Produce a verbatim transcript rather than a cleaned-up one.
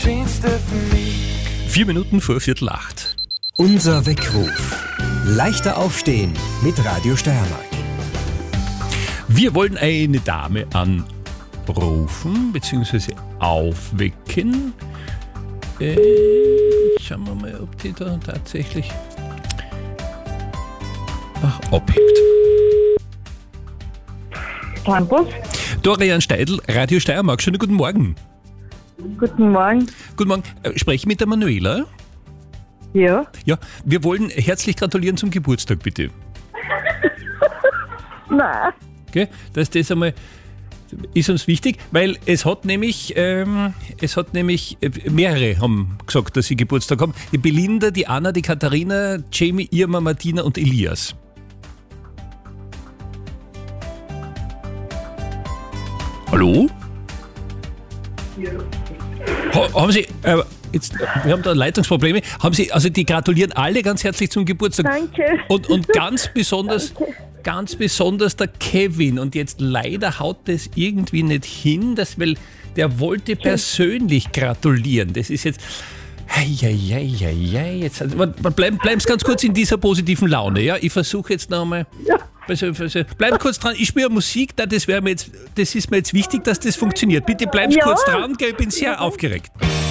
Schönste für mich. Vier Minuten vor Viertel acht. Unser Weckruf. Leichter aufstehen mit Radio Steiermark. Wir wollen eine Dame anrufen bzw. aufwecken. Äh, schauen wir mal, ob die da tatsächlich Ach, abhebt. Campus. Dorian Steidl, Radio Steiermark. Schönen guten Morgen. Guten Morgen. Guten Morgen. Äh, spreche ich mit der Manuela? Ja. Ja, wir wollen herzlich gratulieren zum Geburtstag, bitte. Nein. Okay, dass das einmal ist uns wichtig, weil es hat nämlich, ähm, es hat nämlich äh, mehrere haben gesagt, dass sie Geburtstag haben. Die Belinda, die Anna, die Katharina, Jamie, Irma, Martina und Elias. Hallo? Ja. Ha, haben Sie, äh, jetzt, wir haben da Leitungsprobleme. Haben Sie, also die gratulieren alle ganz herzlich zum Geburtstag. Danke. Und, und ganz besonders, Danke. ganz besonders der Kevin. Und jetzt leider haut das irgendwie nicht hin, dass, weil der wollte persönlich gratulieren. Das ist jetzt. Eieieiei, jetzt. Also, bleiben bleiben Sie ganz kurz in dieser positiven Laune. Ja? Ich versuche jetzt noch einmal. Ja. Bleiben kurz dran, ich spiele Musik, das, wäre mir jetzt, das ist mir jetzt wichtig, dass das funktioniert. Bitte bleiben Sie Ja. kurz dran, gell? Ich bin sehr aufgeregt.